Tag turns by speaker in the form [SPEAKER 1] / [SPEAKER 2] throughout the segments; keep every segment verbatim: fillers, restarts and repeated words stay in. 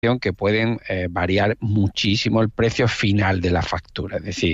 [SPEAKER 1] que pueden eh, variar muchísimo el precio final de la factura. Es decir,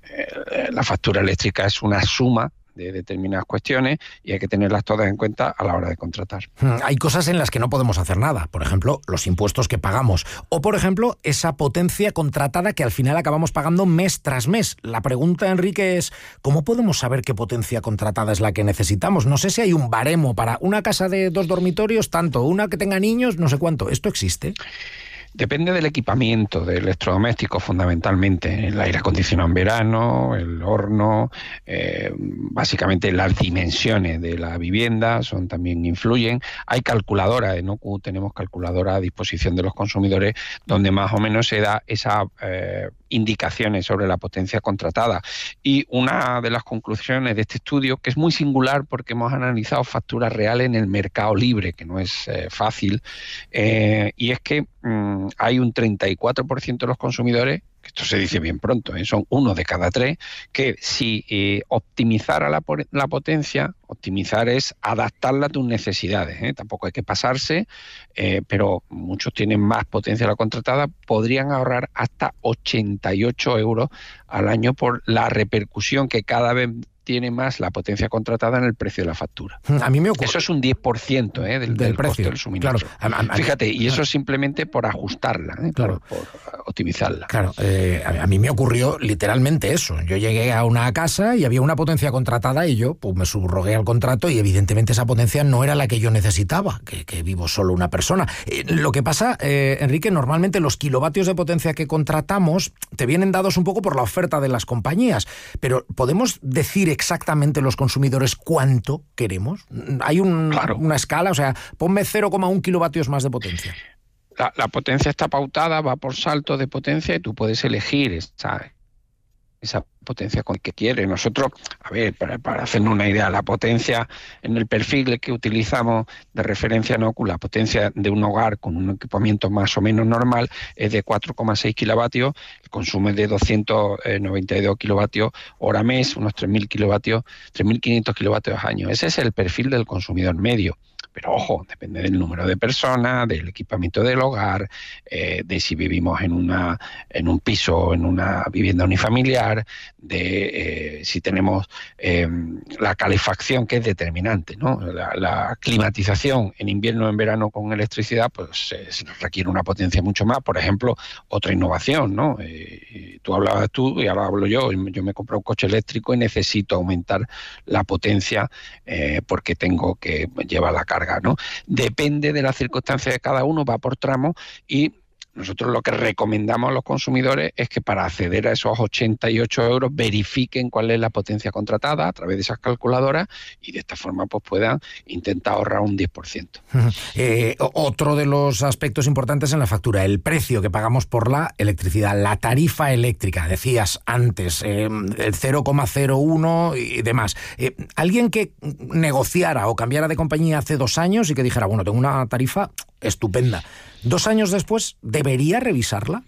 [SPEAKER 1] eh, la factura eléctrica es una suma de determinadas cuestiones y hay que tenerlas todas en cuenta a la hora de contratar.
[SPEAKER 2] Hay cosas en las que no podemos hacer nada, por ejemplo, los impuestos que pagamos, o por ejemplo, esa potencia contratada que al final acabamos pagando mes tras mes. La pregunta, Enrique, es ¿cómo podemos saber qué potencia contratada es la que necesitamos? No sé si hay un baremo para una casa de dos dormitorios, tanto, una que tenga niños, no sé cuánto. ¿Esto existe?
[SPEAKER 1] Depende del equipamiento, de electrodomésticos fundamentalmente, el aire acondicionado en verano, el horno, eh, básicamente las dimensiones de la vivienda son también influyen. Hay calculadoras, en O C U tenemos calculadoras a disposición de los consumidores donde más o menos se da esas eh, indicaciones sobre la potencia contratada. Y una de las conclusiones de este estudio, que es muy singular porque hemos analizado facturas reales en el mercado libre, que no es eh, fácil, eh, y es que mmm, hay un treinta y cuatro por ciento de los consumidores, esto se dice bien pronto, ¿eh? Son uno de cada tres, que si eh, optimizara la, la potencia, optimizar es adaptarla a tus necesidades, ¿eh? Tampoco hay que pasarse, eh, pero muchos tienen más potencia de la contratada, podrían ahorrar hasta ochenta y ocho euros al año por la repercusión que cada vez tiene más la potencia contratada en el precio de la factura.
[SPEAKER 2] A mí me ocurre.
[SPEAKER 1] Eso es un diez por ciento ¿eh? del, del, del precio coste del suministro.
[SPEAKER 2] Claro. A, a,
[SPEAKER 1] Fíjate, y eso es simplemente por ajustarla, ¿eh?
[SPEAKER 2] Claro.
[SPEAKER 1] por, por optimizarla.
[SPEAKER 2] Claro, eh, a, a mí me ocurrió literalmente eso. Yo llegué a una casa y había una potencia contratada y yo pues me subrogué al contrato y evidentemente esa potencia no era la que yo necesitaba, que, que vivo solo una persona. Eh, lo que pasa, eh, Enrique, normalmente los kilovatios de potencia que contratamos te vienen dados un poco por la oferta de las compañías, pero ¿podemos decir exactamente los consumidores cuánto queremos? ¿Hay un,
[SPEAKER 1] claro.
[SPEAKER 2] una escala? O sea, ponme cero coma uno kilovatios más de potencia.
[SPEAKER 1] La, la potencia está pautada, va por saltos de potencia y tú puedes elegir esa, esa potencia con que quieres. Nosotros, a ver, para, para hacernos una idea, la potencia en el perfil que utilizamos de referencia en O C U, la potencia de un hogar con un equipamiento más o menos normal es de cuatro coma seis kilovatios, el consumo es de doscientos noventa y dos kilovatios hora mes, unos tres mil kilovatios, tres mil quinientos kilovatios año. Ese es el perfil del consumidor medio. Pero ojo, depende del número de personas, del equipamiento del hogar, eh, de si vivimos en una en un piso, en una vivienda unifamiliar, de eh, si tenemos eh, la calefacción, que es determinante, ¿no? La, la climatización en invierno o en verano con electricidad, pues eh, se nos requiere una potencia mucho más. Por ejemplo, otra innovación, ¿no? Eh, tú hablabas tú y ahora hablo yo. Yo me compré un coche eléctrico y necesito aumentar la potencia eh, porque tengo que llevar la carga, ¿no? Depende de las circunstancias de cada uno, va por tramo, y nosotros lo que recomendamos a los consumidores es que para acceder a esos ochenta y ocho euros verifiquen cuál es la potencia contratada a través de esas calculadoras y de esta forma pues puedan intentar ahorrar un diez por ciento.
[SPEAKER 2] Eh, otro de los aspectos importantes en la factura, el precio que pagamos por la electricidad, la tarifa eléctrica, decías antes, eh, el cero coma cero uno y demás. Eh, alguien que negociara o cambiara de compañía hace dos años y que dijera, bueno, tengo una tarifa estupenda, dos años después, ¿debería revisarla?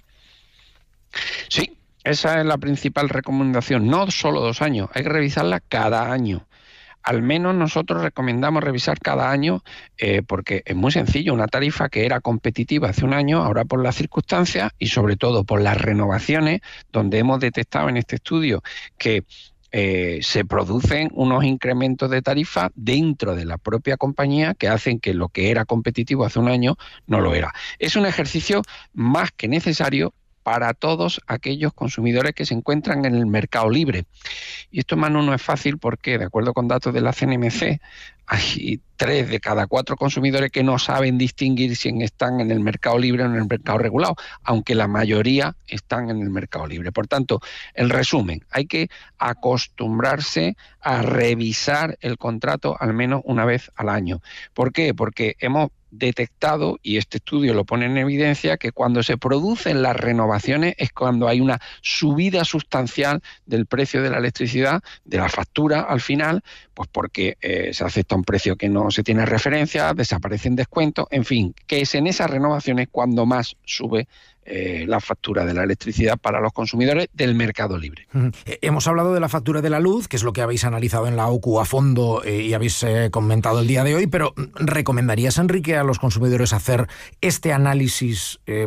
[SPEAKER 1] Sí, esa es la principal recomendación. No solo dos años, hay que revisarla cada año. Al menos nosotros recomendamos revisar cada año eh, porque es muy sencillo. Una tarifa que era competitiva hace un año, ahora por las circunstancias y sobre todo por las renovaciones, donde hemos detectado en este estudio que Eh, se producen unos incrementos de tarifa dentro de la propia compañía que hacen que lo que era competitivo hace un año no lo era. Es un ejercicio más que necesario para todos aquellos consumidores que se encuentran en el mercado libre. Y esto, Manu, no es fácil porque, de acuerdo con datos de la C N M C, hay tres de cada cuatro consumidores que no saben distinguir si están en el mercado libre o en el mercado regulado, aunque la mayoría están en el mercado libre. Por tanto, en resumen, hay que acostumbrarse a revisar el contrato al menos una vez al año. ¿Por qué? Porque hemos detectado, y este estudio lo pone en evidencia, que cuando se producen las renovaciones es cuando hay una subida sustancial del precio de la electricidad, de la factura al final, pues porque eh, se acepta un precio que no se tiene referencia, desaparecen descuentos, en fin, que es en esas renovaciones cuando más sube Eh, la factura de la electricidad para los consumidores del mercado libre.
[SPEAKER 2] Uh-huh. Eh, hemos hablado de la factura de la luz, que es lo que habéis analizado en la O C U a fondo eh, y habéis eh, comentado el día de hoy, pero ¿recomendarías, Enrique, a los consumidores hacer este análisis eh,